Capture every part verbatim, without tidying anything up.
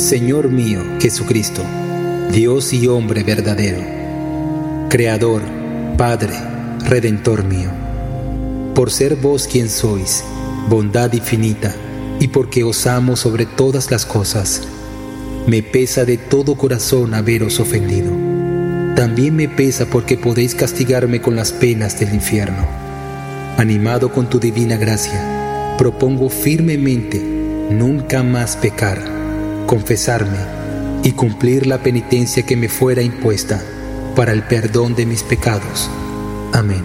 Señor mío Jesucristo, Dios y hombre verdadero, Creador, Padre, Redentor mío, por ser vos quien sois, bondad infinita, y porque os amo sobre todas las cosas, me pesa de todo corazón haberos ofendido. También me pesa porque podéis castigarme con las penas del infierno. Animado con tu divina gracia, propongo firmemente nunca más pecar, confesarme y cumplir la penitencia que me fuera impuesta para el perdón de mis pecados. Amén.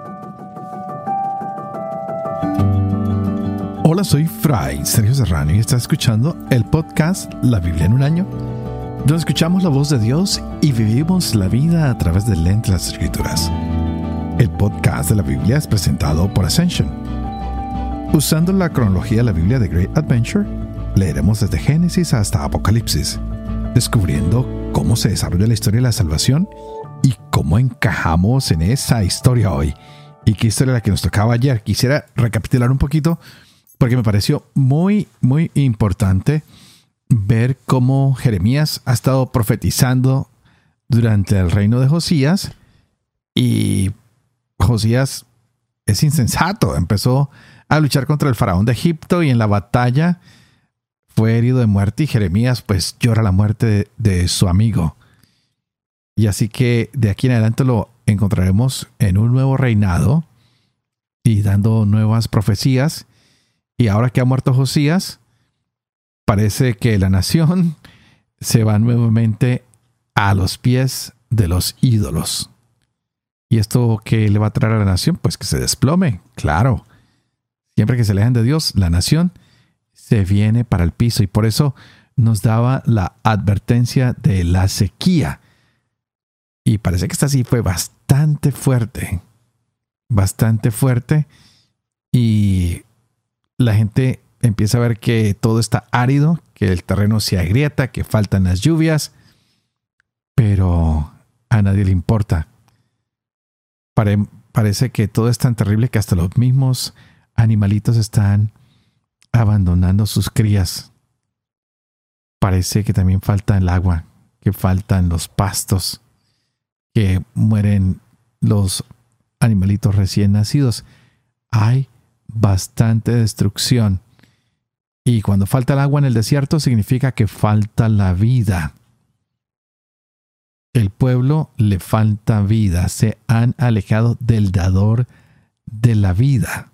Hola, soy Fray Sergio Serrano y estás escuchando el podcast La Biblia en un año, donde escuchamos la voz de Dios y vivimos la vida a través del lente de las Escrituras. El podcast de la Biblia es presentado por Ascension. Usando la cronología de la Biblia de Great Adventure, leeremos desde Génesis hasta Apocalipsis, descubriendo cómo se desarrolla la historia de la salvación y cómo encajamos en esa historia hoy. ¿Y qué historia la que nos tocaba ayer? Quisiera recapitular un poquito porque me pareció muy, muy importante ver cómo Jeremías ha estado profetizando durante el reino de Josías y Josías es insensato. Empezó a luchar contra el faraón de Egipto y en la batalla fue herido de muerte y Jeremías pues llora la muerte de, de su amigo. Y así que de aquí en adelante lo encontraremos en un nuevo reinado y dando nuevas profecías. Y ahora que ha muerto Josías, parece que la nación se va nuevamente a los pies de los ídolos. ¿Y esto qué le va a traer a la nación? Pues que se desplome, claro. Siempre que se alejan de Dios, la nación se viene para el piso. Y por eso nos daba la advertencia de la sequía. Y parece que esta sí fue bastante fuerte. Bastante fuerte. Y la gente empieza a ver que todo está árido, que el terreno se agrieta, que faltan las lluvias. Pero a nadie le importa. Pare- parece que todo es tan terrible que hasta los mismos animalitos están abandonando sus crías. Parece que también falta el agua, que faltan los pastos, que mueren los animalitos recién nacidos. Hay bastante destrucción. Y cuando falta el agua en el desierto significa que falta la vida. El pueblo le falta vida. Se han alejado del dador de la vida.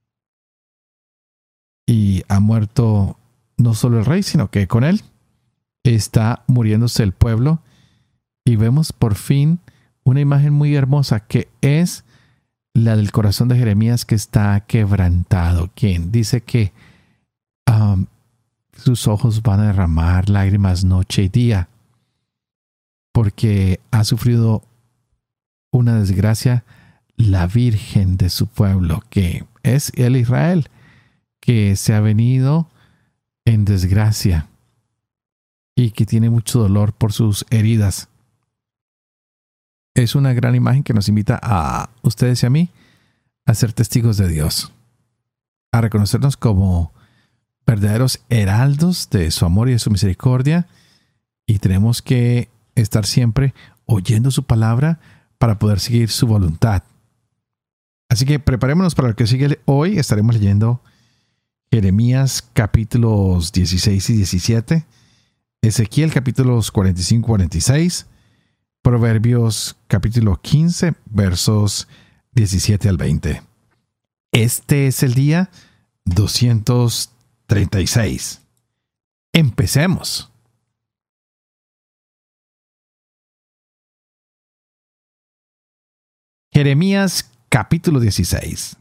Y ha muerto no solo el rey, sino que con él está muriéndose el pueblo. Y vemos por fin una imagen muy hermosa que es la del corazón de Jeremías que está quebrantado. Quien dice que um, sus ojos van a derramar lágrimas noche y día porque ha sufrido una desgracia la Virgen de su pueblo, que es el Israel, que se ha venido en desgracia y que tiene mucho dolor por sus heridas. Es una gran imagen que nos invita a ustedes y a mí a ser testigos de Dios, a reconocernos como verdaderos heraldos de su amor y de su misericordia, y tenemos que estar siempre oyendo su palabra para poder seguir su voluntad. Así que preparémonos para lo que sigue hoy. Estaremos leyendo Jeremías capítulos dieciséis y diecisiete, Ezequiel capítulos cuarenta y cinco y cuarenta y seis, Proverbios capítulo quince, versos diecisiete al veinte. Este es el día doscientos treinta y seis. Empecemos. Jeremías capítulo dieciséis.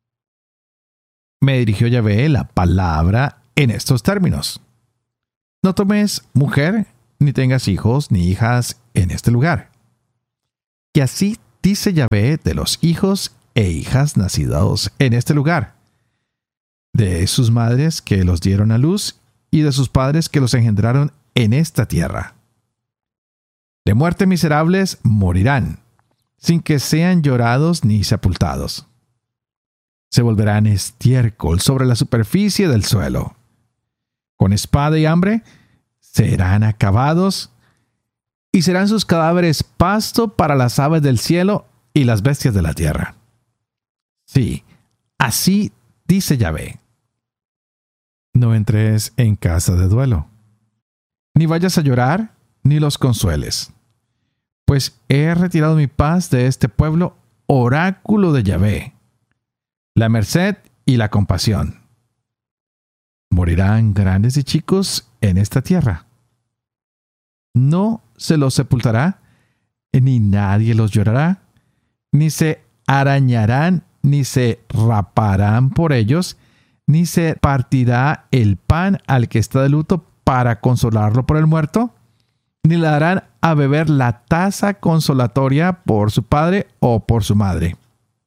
Me dirigió Yahvé la palabra en estos términos: no tomes mujer, ni tengas hijos ni hijas en este lugar. Y así dice Yahvé de los hijos e hijas nacidos en este lugar, de sus madres que los dieron a luz y de sus padres que los engendraron en esta tierra. De muerte miserables morirán, sin que sean llorados ni sepultados. Se volverán estiércol sobre la superficie del suelo. Con espada y hambre serán acabados, y serán sus cadáveres pasto para las aves del cielo y las bestias de la tierra. Sí, así dice Yahvé. No entres en casa de duelo, ni vayas a llorar, ni los consueles, pues he retirado mi paz de este pueblo, oráculo de Yahvé, la merced y la compasión. Morirán grandes y chicos en esta tierra. No se los sepultará, ni nadie los llorará, ni se arañarán, ni se raparán por ellos, ni se partirá el pan al que está de luto para consolarlo por el muerto, ni le darán a beber la taza consolatoria por su padre o por su madre.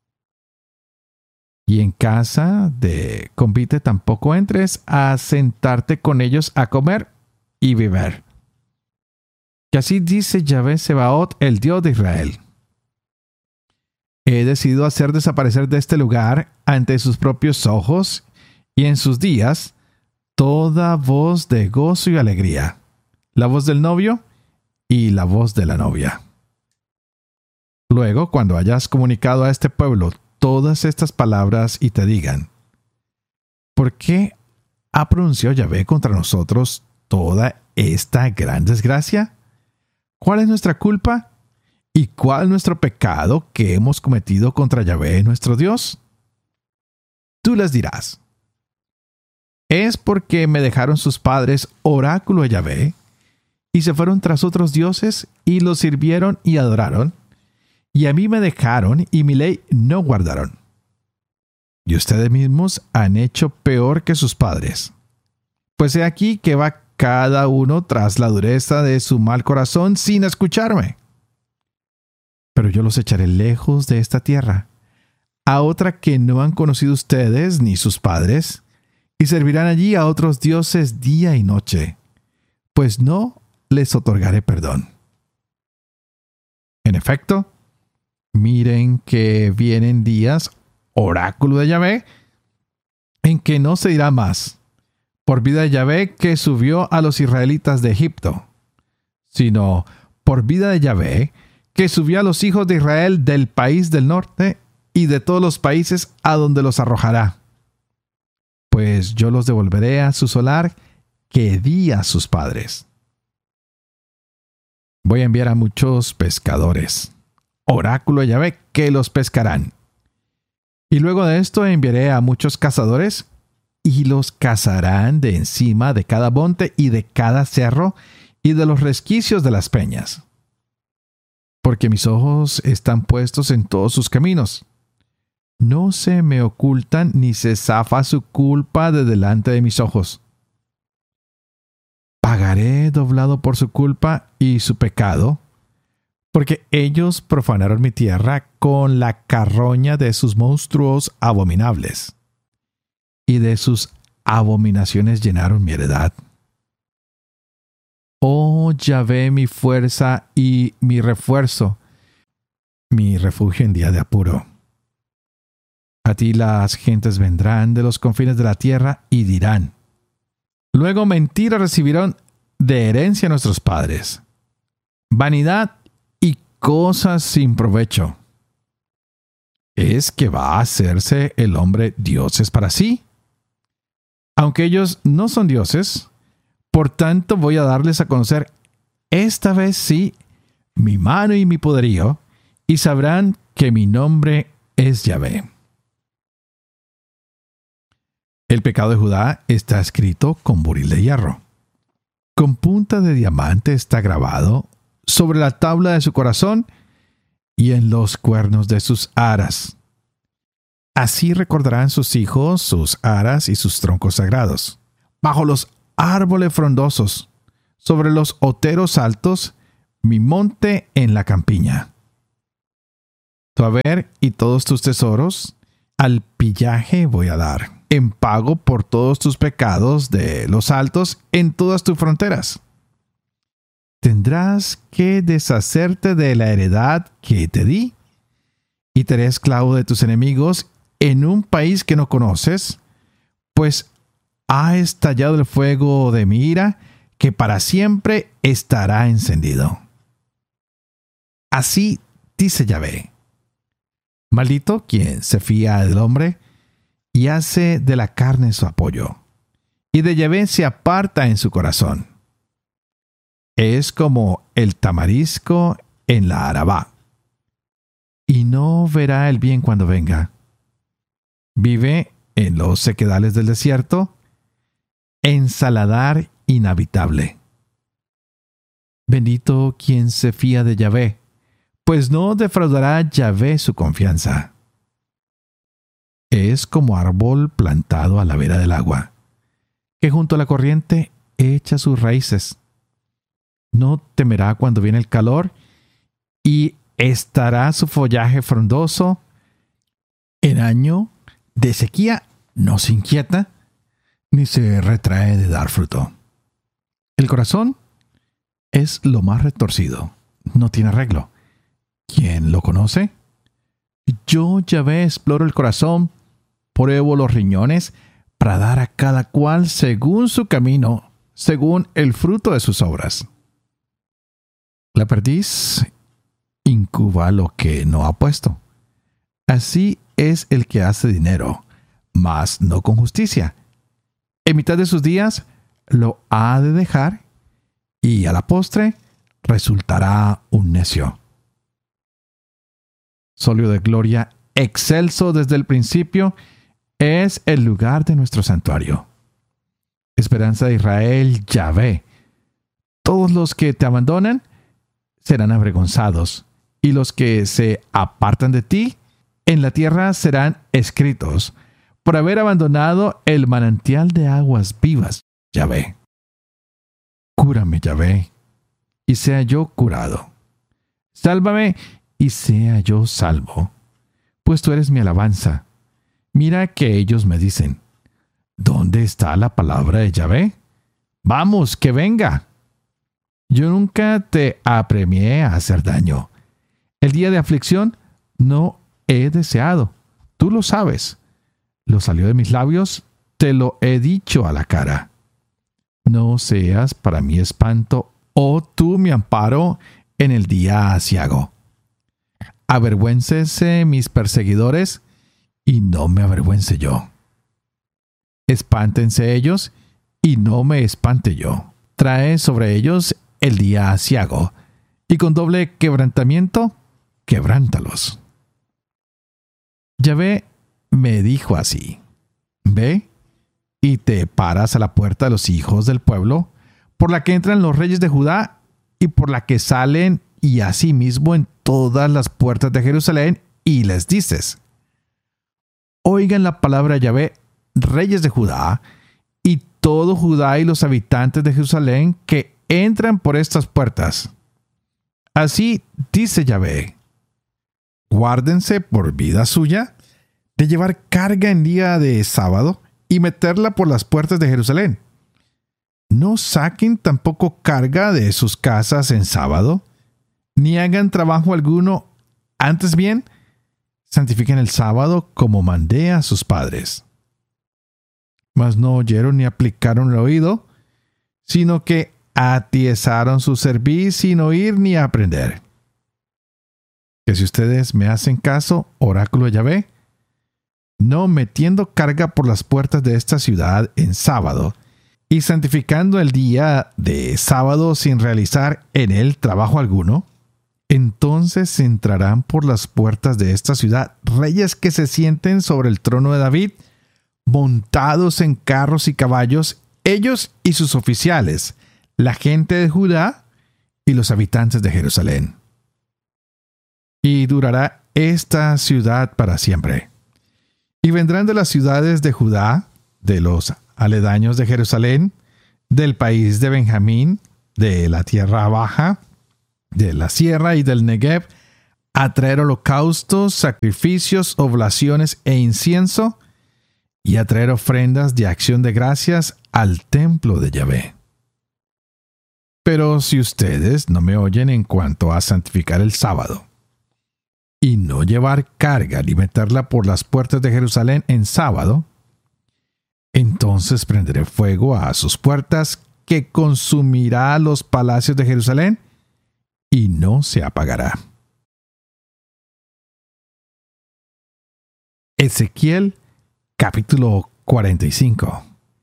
Y en casa de convite tampoco entres a sentarte con ellos a comer y beber. Que así dice Yahvé Sebaot, el Dios de Israel. He decidido hacer desaparecer de este lugar ante sus propios ojos y en sus días toda voz de gozo y alegría, la voz del novio y la voz de la novia. Luego, cuando hayas comunicado a este pueblo todas estas palabras y te digan, ¿por qué ha pronunciado Yahvé contra nosotros toda esta gran desgracia? ¿Cuál es nuestra culpa? ¿Y cuál nuestro pecado que hemos cometido contra Yahvé nuestro Dios? Tú les dirás, es porque me dejaron sus padres oráculo de Yahvé, y se fueron tras otros dioses, y los sirvieron y adoraron, y a mí me dejaron, y mi ley no guardaron. Y ustedes mismos han hecho peor que sus padres. Pues he aquí que va cada uno tras la dureza de su mal corazón sin escucharme. Pero yo los echaré lejos de esta tierra, a otra que no han conocido ustedes ni sus padres, y servirán allí a otros dioses día y noche, pues no les otorgaré perdón. En efecto, miren que vienen días, oráculo de Yahvé, en que no se dirá más, por vida de Yahvé que subió a los israelitas de Egipto, sino por vida de Yahvé que subió a los hijos de Israel del país del norte y de todos los países a donde los arrojará. Pues yo los devolveré a su solar que di a sus padres. Voy a enviar a muchos pescadores, oráculo de Yahvé, que los pescarán. Y luego de esto enviaré a muchos cazadores, y los cazarán de encima de cada monte y de cada cerro y de los resquicios de las peñas. Porque mis ojos están puestos en todos sus caminos. No se me ocultan ni se zafa su culpa de delante de mis ojos. Pagaré doblado por su culpa y su pecado, porque ellos profanaron mi tierra con la carroña de sus monstruos abominables, y de sus abominaciones llenaron mi heredad. Oh Yahvé, mi fuerza y mi refuerzo, mi refugio en día de apuro. A ti las gentes vendrán de los confines de la tierra y dirán, luego mentira recibieron de herencia nuestros padres, vanidad y cosas sin provecho. ¿Es que va a hacerse el hombre dioses para sí? Aunque ellos no son dioses, por tanto voy a darles a conocer esta vez sí mi mano y mi poderío, y sabrán que mi nombre es Yahvé. El pecado de Judá está escrito con buril de hierro. Con punta de diamante está grabado sobre la tabla de su corazón y en los cuernos de sus aras. Así recordarán sus hijos sus aras y sus troncos sagrados. Bajo los árboles frondosos, sobre los oteros altos, mi monte en la campiña. Tu haber y todos tus tesoros, al pillaje voy a dar, en pago por todos tus pecados de los altos en todas tus fronteras. Tendrás que deshacerte de la heredad que te di, y te haré esclavo de tus enemigos en un país que no conoces, pues ha estallado el fuego de mi ira que para siempre estará encendido. Así dice Yahvé: maldito quien se fía del hombre y hace de la carne su apoyo, y de Yahvé se aparta en su corazón. Es como el tamarisco en la Arabá, y no verá el bien cuando venga. Vive en los sequedales del desierto, en saladar inhabitable. Bendito quien se fía de Yahvé, pues no defraudará Yahvé su confianza. Es como árbol plantado a la vera del agua, que junto a la corriente echa sus raíces. No temerá cuando viene el calor, y estará su follaje frondoso. En año de sequía no se inquieta, ni se retrae de dar fruto. El corazón es lo más retorcido, no tiene arreglo. ¿Quién lo conoce? Yo, Yahvé, exploro el corazón, pruebo los riñones, para dar a cada cual según su camino, según el fruto de sus obras. La perdiz incuba lo que no ha puesto. Así es el que hace dinero, mas no con justicia. En mitad de sus días lo ha de dejar, y a la postre resultará un necio. Solio de gloria, excelso desde el principio, es el lugar de nuestro santuario. Esperanza de Israel, Yahvé. Todos los que te abandonan serán avergonzados, y los que se apartan de ti en la tierra serán escritos, por haber abandonado el manantial de aguas vivas, Yahvé. Cúrame, Yahvé, y sea yo curado. Sálvame, y sea yo salvo, pues tú eres mi alabanza. Mira que ellos me dicen: ¿dónde está la palabra de Yahvé? Vamos, que venga. Yo nunca te apremié a hacer daño. El día de aflicción no he deseado. Tú lo sabes. Lo salió de mis labios, te lo he dicho a la cara. No seas para mí espanto, oh tú mi amparo, en el día aciago. Avergüéncese mis perseguidores, y no me avergüence yo. Espántense ellos, y no me espante yo. Trae sobre ellos el día aciago, y con doble quebrantamiento, quebrántalos. Yahvé me dijo así: ve, y te paras a la puerta de los hijos del pueblo, por la que entran los reyes de Judá, y por la que salen, y asimismo en todas las puertas de Jerusalén, y les dices: oigan la palabra de Yahvé, reyes de Judá, y todo Judá y los habitantes de Jerusalén que entran por estas puertas. Así dice Yahvé: guárdense por vida suya de llevar carga en día de sábado y meterla por las puertas de Jerusalén. No saquen tampoco carga de sus casas en sábado, ni hagan trabajo alguno. Antes bien, santifiquen el sábado como mandé a sus padres. Mas no oyeron ni aplicaron el oído, sino que atiezaron su cerviz sin oír ni aprender. Que si ustedes me hacen caso, oráculo de Yahvé, no metiendo carga por las puertas de esta ciudad en sábado, y santificando el día de sábado sin realizar en él trabajo alguno, entonces entrarán por las puertas de esta ciudad reyes que se sienten sobre el trono de David, montados en carros y caballos, ellos y sus oficiales, la gente de Judá y los habitantes de Jerusalén. Y durará esta ciudad para siempre. Y vendrán de las ciudades de Judá, de los aledaños de Jerusalén, del país de Benjamín, de la tierra baja, de la sierra y del Negev, a traer holocaustos, sacrificios, oblaciones e incienso, y a traer ofrendas de acción de gracias al templo de Yahvé. Pero si ustedes no me oyen en cuanto a santificar el sábado, y no llevar carga ni meterla por las puertas de Jerusalén en sábado, entonces prenderé fuego a sus puertas, que consumirá los palacios de Jerusalén y no se apagará. Ezequiel capítulo cuarenta y cinco.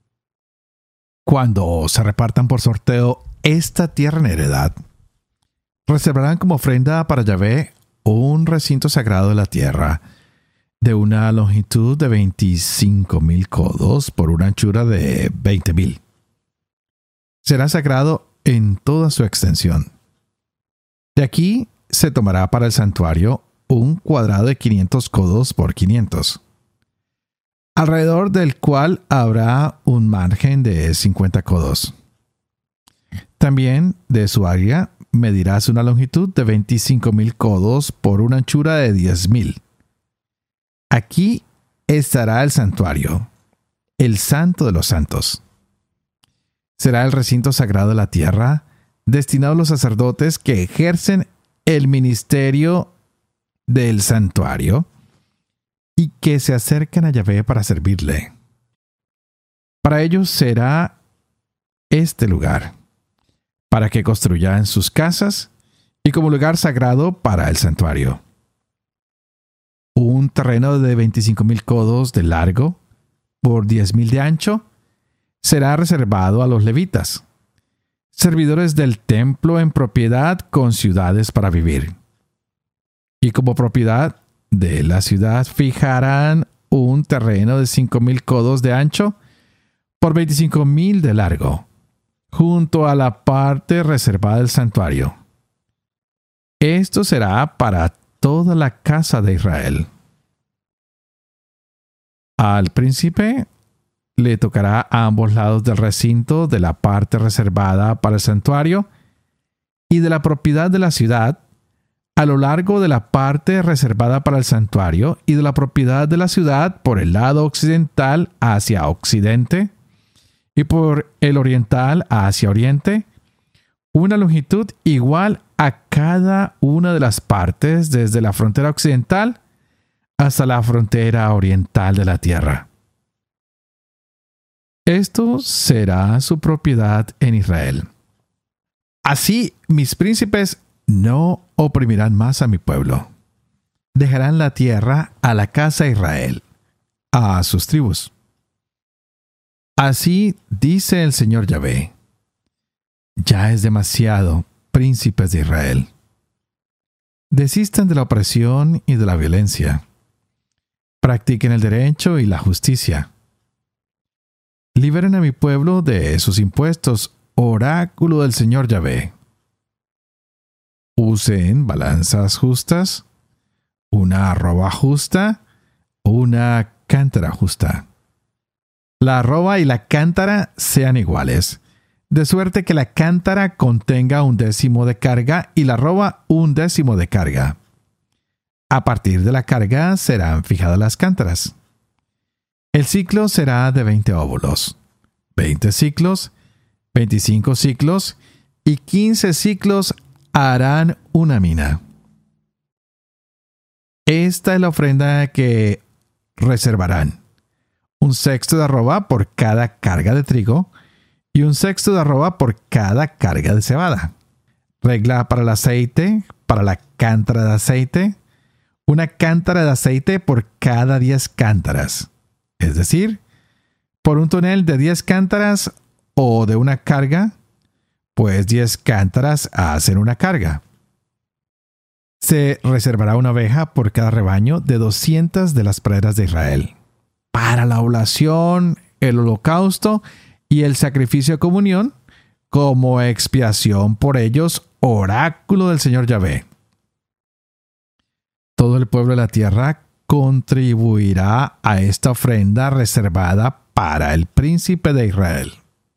Cuando se repartan por sorteo esta tierra en heredad, reservarán como ofrenda para Yahvé un recinto sagrado de la tierra, de una longitud de veinticinco mil codos por una anchura de veinte mil. Será sagrado en toda su extensión. De aquí se tomará para el santuario un cuadrado de quinientos codos por quinientos, alrededor del cual habrá un margen de cincuenta codos. También de su área medirás una longitud de veinticinco mil codos por una anchura de diez mil. Aquí estará el santuario, el santo de los santos. Será el recinto sagrado de la tierra, destinado a los sacerdotes que ejercen el ministerio del santuario y que se acercan a Yahvé para servirle. Para ellos será este lugar, para que construyan sus casas y como lugar sagrado para el santuario. Un terreno de veinticinco mil codos de largo por diez mil de ancho será reservado a los levitas, servidores del templo en propiedad con ciudades para vivir. Y como propiedad de la ciudad fijarán un terreno de cinco mil codos de ancho por veinticinco mil de largo, junto a la parte reservada del santuario. Esto será para toda la casa de Israel. Al príncipe le tocará a ambos lados del recinto de la parte reservada para el santuario y de la propiedad de la ciudad, a lo largo de la parte reservada para el santuario y de la propiedad de la ciudad por el lado occidental hacia occidente y por el oriental hacia oriente, una longitud igual a cada una de las partes desde la frontera occidental hasta la frontera oriental de la tierra. Esto será su propiedad en Israel. Así mis príncipes no oprimirán más a mi pueblo. Dejarán la tierra a la casa de Israel, a sus tribus. Así dice el Señor Yahvé: ya es demasiado, príncipes de Israel. Desistan de la opresión y de la violencia. Practiquen el derecho y la justicia. Liberen a mi pueblo de sus impuestos, oráculo del Señor Yahvé. Usen balanzas justas, una arroba justa, una cántara justa. La arroba y la cántara sean iguales, de suerte que la cántara contenga un décimo de carga y la arroba un décimo de carga. A partir de la carga serán fijadas las cántaras. El ciclo será de veinte óvulos, veinte ciclos, veinticinco ciclos y quince ciclos harán una mina. Esta es la ofrenda que reservarán: un sexto de arroba por cada carga de trigo y un sexto de arroba por cada carga de cebada. Regla para el aceite, para la cántara de aceite: una cántara de aceite por cada diez cántaras. Es decir, por un tonel de diez cántaras o de una carga, pues diez cántaras hacen una carga. Se reservará una oveja por cada rebaño de doscientas de las praderas de Israel, para la oblación, el holocausto y el sacrificio de comunión, como expiación por ellos, oráculo del Señor Yahvé. Todo el pueblo de la tierra contribuirá a esta ofrenda reservada para el príncipe de Israel.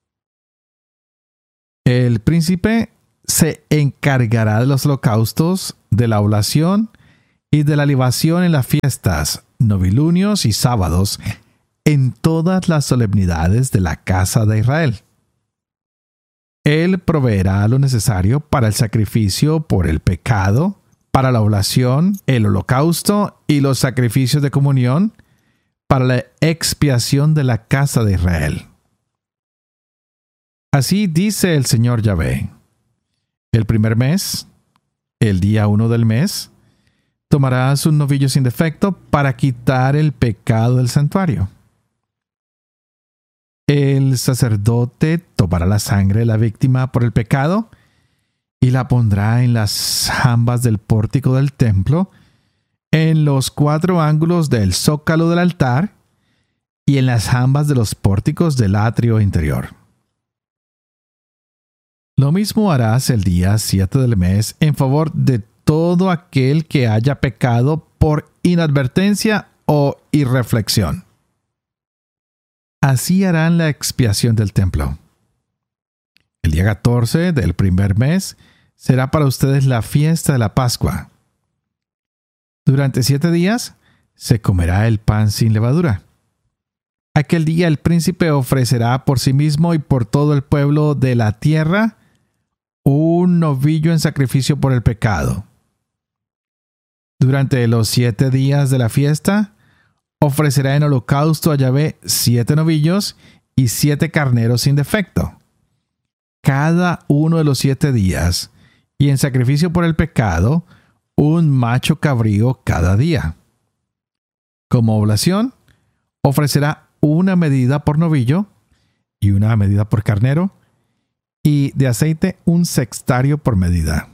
El príncipe se encargará de los holocaustos, de la oblación y de la libación en las fiestas, novilunios y sábados, en todas las solemnidades de la casa de Israel. Él proveerá lo necesario para el sacrificio por el pecado, para la oblación, el holocausto y los sacrificios de comunión, para la expiación de la casa de Israel. Así dice el Señor Yahvé: el primer mes, el día uno del mes, tomarás un novillo sin defecto para quitar el pecado del santuario. El sacerdote tomará la sangre de la víctima por el pecado y la pondrá en las jambas del pórtico del templo, en los cuatro ángulos del zócalo del altar y en las jambas de los pórticos del atrio interior. Lo mismo harás el día siete del mes en favor de todo aquel que haya pecado por inadvertencia o irreflexión. Así harán la expiación del templo. El día catorce del primer mes será para ustedes la fiesta de la Pascua. Durante siete días se comerá el pan sin levadura. Aquel día el príncipe ofrecerá por sí mismo y por todo el pueblo de la tierra un novillo en sacrificio por el pecado. Durante los siete días de la fiesta, ofrecerá en holocausto a Yahvé siete novillos y siete carneros sin defecto, cada uno de los siete días, y en sacrificio por el pecado, un macho cabrío cada día. Como oblación, ofrecerá una medida por novillo y una medida por carnero, y de aceite un sextario por medida.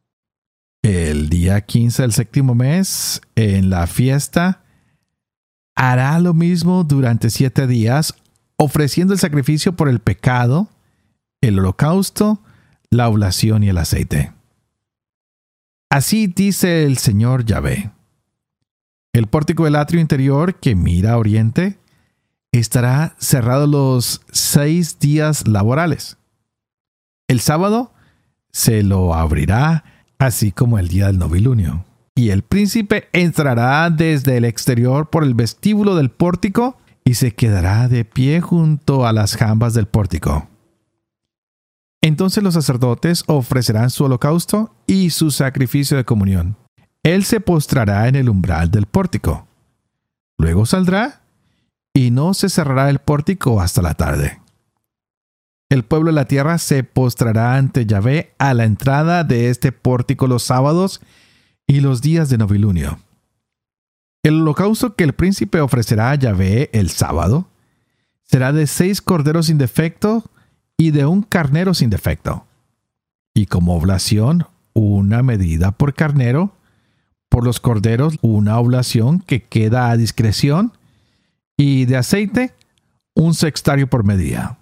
El día quince del séptimo mes, en la fiesta, hará lo mismo durante siete días, ofreciendo el sacrificio por el pecado, el holocausto, la oblación y el aceite. Así dice el Señor Yahvé: el pórtico del atrio interior que mira a oriente estará cerrado los seis días laborales. El sábado se lo abrirá, así como el día del novilunio. Y el príncipe entrará desde el exterior por el vestíbulo del pórtico y se quedará de pie junto a las jambas del pórtico. Entonces los sacerdotes ofrecerán su holocausto y su sacrificio de comunión. Él se postrará en el umbral del pórtico. Luego saldrá y no se cerrará el pórtico hasta la tarde. El pueblo de la tierra se postrará ante Yahvé a la entrada de este pórtico los sábados y los días de novilunio. El holocausto que el príncipe ofrecerá a Yahvé el sábado será de seis corderos sin defecto y de un carnero sin defecto. Y como oblación, una medida por carnero, por los corderos una oblación que queda a discreción, y de aceite un sextario por medida.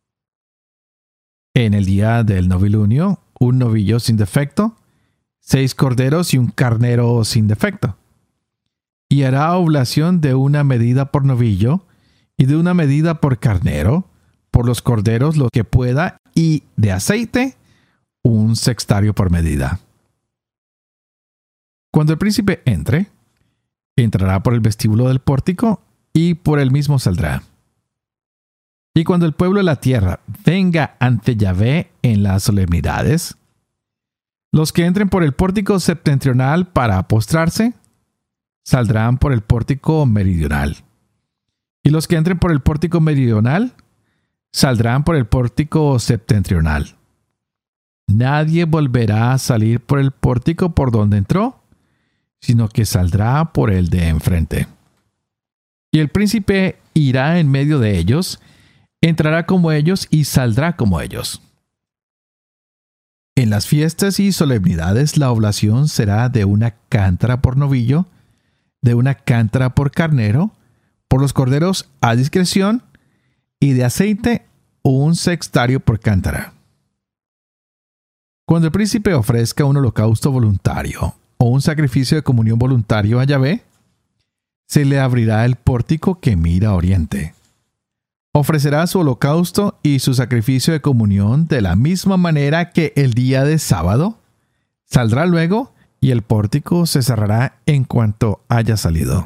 En el día del novilunio, un novillo sin defecto, seis corderos y un carnero sin defecto. Y hará oblación de una medida por novillo y de una medida por carnero, por los corderos lo que pueda, y de aceite un sextario por medida. Cuando el príncipe entre, entrará por el vestíbulo del pórtico y por el mismo saldrá. Y cuando el pueblo de la tierra venga ante Yahvé en las solemnidades, los que entren por el pórtico septentrional para postrarse, saldrán por el pórtico meridional. Y los que entren por el pórtico meridional, saldrán por el pórtico septentrional. Nadie volverá a salir por el pórtico por donde entró, sino que saldrá por el de enfrente. Y el príncipe irá en medio de ellos, entrará como ellos y saldrá como ellos. En las fiestas y solemnidades la oblación será de una cántara por novillo, de una cántara por carnero, por los corderos a discreción, y de aceite un sextario por cántara. Cuando el príncipe ofrezca un holocausto voluntario o un sacrificio de comunión voluntario a Yahvé, se le abrirá el pórtico que mira a oriente. Ofrecerá su holocausto y su sacrificio de comunión de la misma manera que el día de sábado. Saldrá luego y el pórtico se cerrará en cuanto haya salido.